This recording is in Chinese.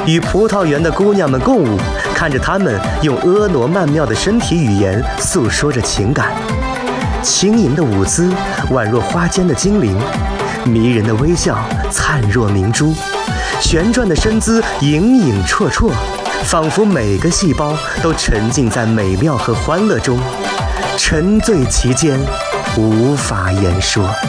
与葡萄园的姑娘们共舞，看着她们用婀娜曼妙的身体语言诉说着情感。轻盈的舞姿宛若花间的精灵，迷人的微笑灿若明珠，旋转的身姿影影绰绰，仿佛每个细胞都沉浸在美妙和欢乐中，沉醉其间，无法言说。